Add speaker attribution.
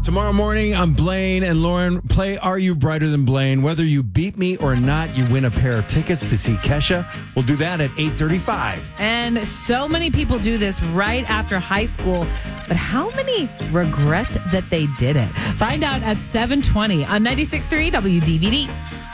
Speaker 1: Tomorrow morning, I'm Blaine and Lauren. Play Are You Brighter Than Blaine? Whether you beat me or not, you win a pair of tickets to see Kesha. We'll do that at 8:35.
Speaker 2: And so many people do this right after high school. But how many regret that they did it? Find out at 7:20 on 96.3 WDVD.